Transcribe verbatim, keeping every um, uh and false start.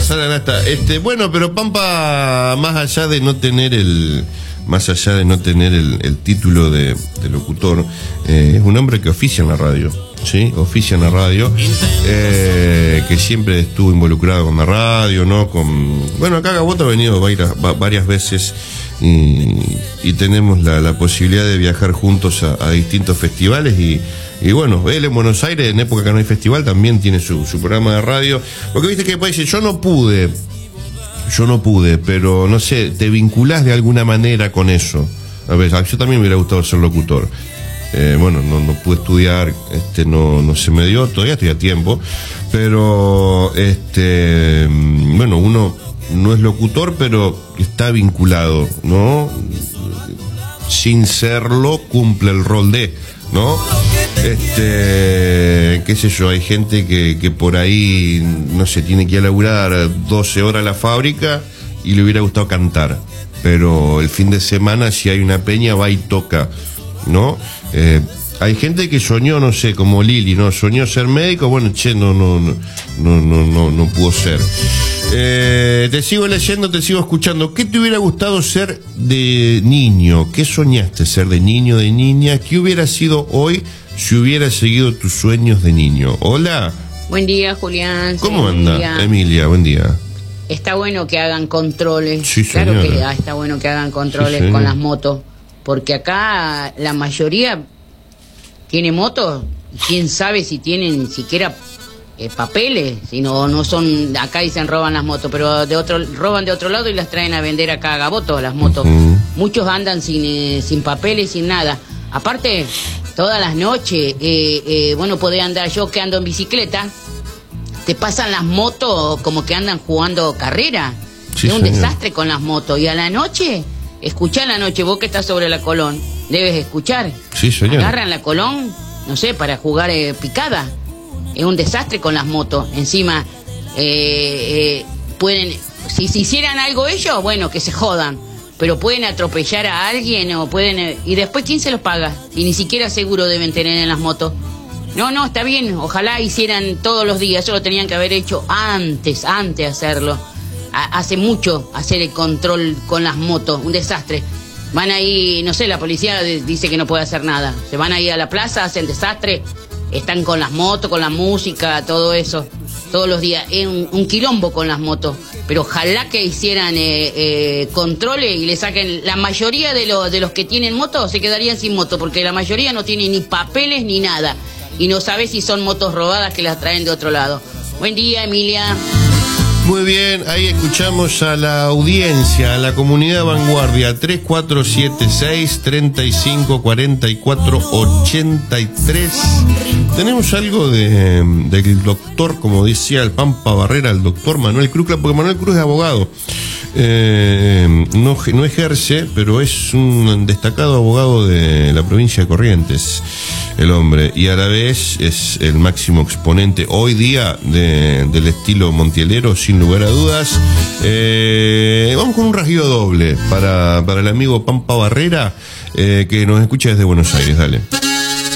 pasar la nasta. Este, bueno, pero Pampa, más allá de no tener el, más allá de no tener el, el título de, de locutor, eh, es un hombre que oficia en la radio, sí, oficia en la radio, eh, que siempre estuvo involucrado con la radio, ¿no? Con, bueno, acá Gaboto ha venido varias, varias veces y, y tenemos la, la posibilidad de viajar juntos a, a distintos festivales y Y bueno, él en Buenos Aires, en época que no hay festival, también tiene su, su programa de radio. Porque viste que después dice, yo no pude, yo no pude, pero no sé, te vinculás de alguna manera con eso. A ver, yo también me hubiera gustado ser locutor. Eh, bueno, no, no pude estudiar, este, no, no se me dio, todavía estoy a tiempo. Pero, este, bueno, uno no es locutor, pero está vinculado, ¿no? Sin serlo, cumple el rol de... ¿no? Este, qué sé yo, hay gente que, que por ahí, no sé, tiene que ir a laburar doce horas a la fábrica y le hubiera gustado cantar, pero el fin de semana si hay una peña va y toca, ¿no? Eh, hay gente que soñó, no sé, como Lili, ¿no? Soñó ser médico, bueno, che, no, no, no, no, no, no, no pudo ser. Eh, te sigo leyendo, te sigo escuchando. ¿Qué te hubiera gustado ser de niño? ¿Qué soñaste ser de niño, de niña? ¿Qué hubiera sido hoy si hubieras seguido tus sueños de niño? Hola. Buen día, Julián. ¿Cómo anda? Emilia. Emilia, buen día. Está bueno que hagan controles. Sí, claro señora. que ah, está bueno que hagan controles sí, con las motos. Porque acá la mayoría tiene motos. ¿Quién sabe si tienen siquiera eh, papeles? Si no, no son... Acá dicen roban las motos, pero de otro roban de otro lado y las traen a vender acá a Gaboto, las motos. Uh-huh. Muchos andan sin, eh, sin papeles, sin nada. Aparte, todas las noches, eh, eh, bueno, podés andar, yo que ando en bicicleta, te pasan las motos como que andan jugando carrera. Sí, es un señor. Desastre con las motos. Y a la noche, escuchá la noche, vos que estás sobre la Colón, debes escuchar. Sí, señor. Agarran la Colón, no sé, para jugar eh, picada. Es un desastre con las motos. Encima, eh, eh, pueden, si se hicieran algo ellos, bueno, que se jodan. Pero pueden atropellar a alguien o pueden... Eh, y después, ¿quién se los paga? Y ni siquiera seguro deben tener en las motos. No, no, está bien, ojalá hicieran todos los días, eso lo tenían que haber hecho antes, antes de hacerlo. A, hace mucho hacer el control con las motos, un desastre. Van ahí, no sé, la policía dice que no puede hacer nada. Se van ahí a la plaza, hacen desastre, están con las motos, con la música, todo eso, todos los días. Es un, un quilombo con las motos, pero ojalá que hicieran eh, eh, controles y le saquen... La mayoría de, lo, de los que tienen motos se quedarían sin moto, porque la mayoría no tiene ni papeles ni nada. Y no sabe si son motos robadas que las traen de otro lado. Buen día, Emilia. Muy bien, ahí escuchamos a la audiencia, a la comunidad Vanguardia, tres cuatro siete seis, tres cinco cuatro cuatro, ocho tres. Tenemos algo de, del doctor, como decía el Pampa Barrera, el doctor Manuel Cruz, porque Manuel Cruz es abogado. Eh, no, no ejerce, pero es un destacado abogado de la provincia de Corrientes, el hombre, y a la vez es el máximo exponente hoy día de, del estilo montielero, sin lugar a dudas. Eh, vamos con un rasguido doble para, para el amigo Pampa Barrera, eh, que nos escucha desde Buenos Aires. Dale.